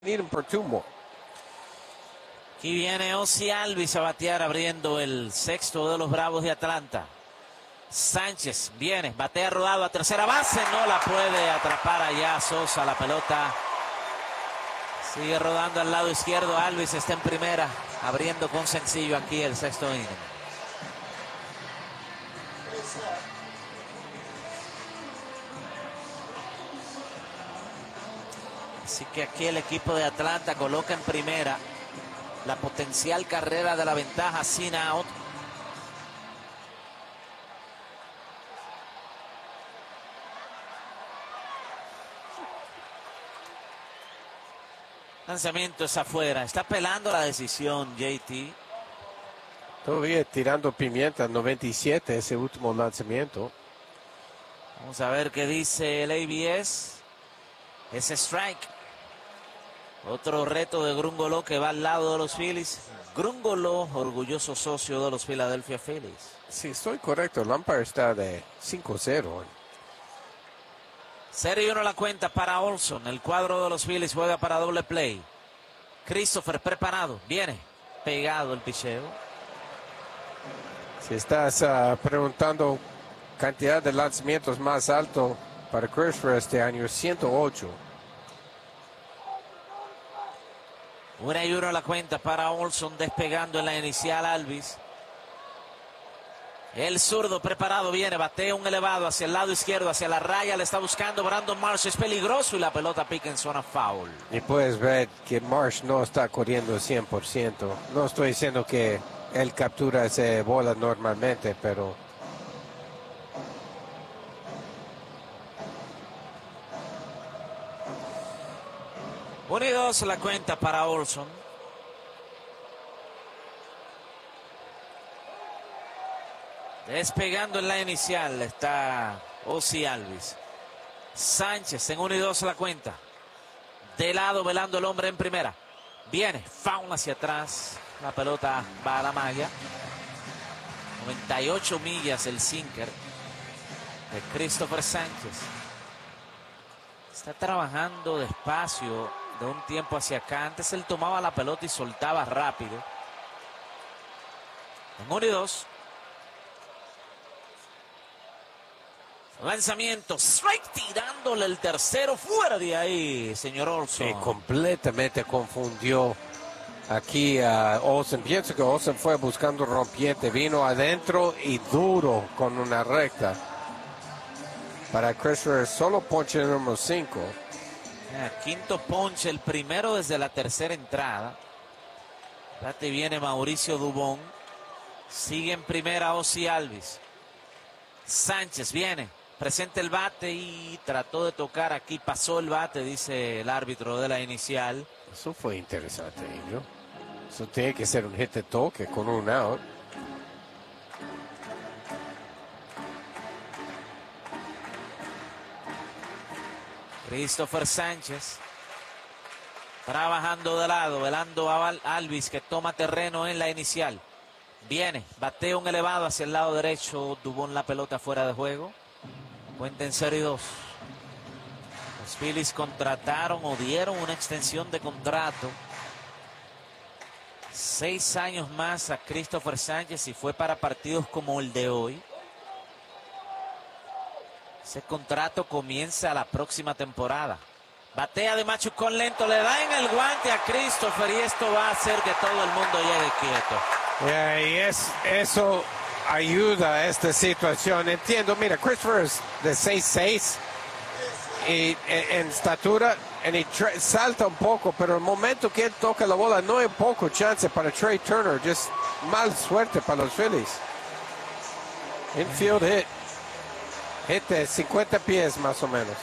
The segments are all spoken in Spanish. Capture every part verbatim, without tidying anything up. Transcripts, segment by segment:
Need him for two more. Aquí viene Ozzie Albies a batear abriendo el sexto de los Bravos de Atlanta. Sánchez viene, batea rodado a tercera base, no la puede atrapar allá Sosa, la pelota sigue rodando al lado izquierdo. Albies está en primera, abriendo con sencillo aquí el sexto inning. Así que aquí el equipo de Atlanta coloca en primera la potencial carrera de la ventaja sin out. Lanzamiento es afuera. Está pelando la decisión J T. Todavía tirando pimienta, noventa y siete ese último lanzamiento. Vamos a ver qué dice el A B S. Ese strike. Otro reto de Grungolo que va al lado de los Phillies. Grungolo, orgulloso socio de los Philadelphia Phillies. Sí, estoy correcto. El umpire está de cinco cero. cero y uno la cuenta para Olson. El cuadro de los Phillies juega para doble play. Christopher preparado. Viene pegado el picheo. Si estás uh, preguntando cantidad de lanzamientos más alto para Christopher este año, ciento ocho. Una y uno la cuenta para Olson, despegando en la inicial Albies. El zurdo preparado viene, batea un elevado hacia el lado izquierdo, hacia la raya, le está buscando Brandon Marsh, es peligroso y la pelota pica en zona foul. Y puedes ver que Marsh no está corriendo cien por ciento. No estoy diciendo que él captura esa bola normalmente, pero uno y dos la cuenta para Olson. Despegando en la inicial está Ozzie Albies. Sánchez en uno y dos la cuenta. De lado velando el hombre en primera. Viene, foul hacia atrás. La pelota va a la malla. noventa y ocho millas el sinker de Christopher Sánchez. Está trabajando despacio de un tiempo hacia acá. Antes él tomaba la pelota y soltaba rápido. En uno y dos. Lanzamiento, strike, tirándole el tercero fuera de ahí, señor Olson. sí, completamente confundió aquí a Olson. Pienso que Olson fue buscando rompiente, vino adentro y duro con una recta. Para Christopher, solo ponche número cinco. Quinto ponche, el primero desde la tercera entrada. Bate viene Mauricio Dubón. Sigue en primera Ozzie Albies. Sánchez viene, presenta el bate y trató de tocar aquí. Pasó el bate, dice el árbitro de la inicial. Eso fue interesante, ¿no? Eso tiene que ser un hit de toque con un out. Christopher Sánchez trabajando de lado, velando a Albies que toma terreno en la inicial. Viene, batea un elevado hacia el lado derecho. Dubón la pelota fuera de juego. Cuenta en cero y dos. Los Phillies contrataron o dieron una extensión de contrato. Seis años más a Christopher Sánchez y fue para partidos como el de hoy. Ese contrato comienza la próxima temporada. Batea de machucón lento, le da en el guante a Christopher y esto va a hacer que todo el mundo llegue quieto. Yeah, y es, eso ayuda a esta situación. Entiendo, mira, Christopher es de seis seis y en, en estatura y salta un poco, pero el momento que él toca la bola no hay poco chance para Trey Turner. Just mal suerte para los Phillies. Infield hit. Hit de cincuenta pies más o menos.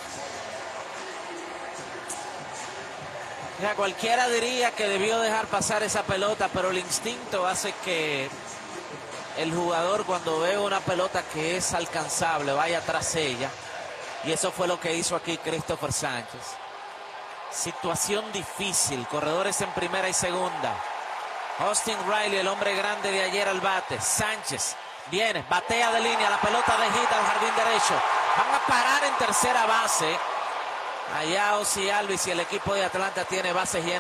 Ya cualquiera diría que debió dejar pasar esa pelota, pero el instinto hace que el jugador, cuando ve una pelota que es alcanzable, vaya tras ella. Y eso fue lo que hizo aquí Christopher Sánchez. Situación difícil, corredores en primera y segunda. Austin Riley, el hombre grande de ayer al bate. Sánchez viene, batea de línea, la pelota de hit al jardín derecho. Van a parar en tercera base. Allá Ozzy Alvis y el equipo de Atlanta tiene bases llenas.